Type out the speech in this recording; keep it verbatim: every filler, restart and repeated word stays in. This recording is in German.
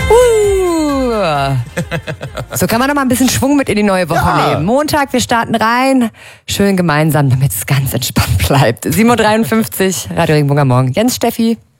Uh. So kann man noch mal ein bisschen Schwung mit in die neue Woche Ja. nehmen. Montag, wir starten rein. Schön gemeinsam, damit es ganz entspannt bleibt. sieben Uhr dreiundfünfzig, Radio Regenbogen am Morgen. Jens, Steffi.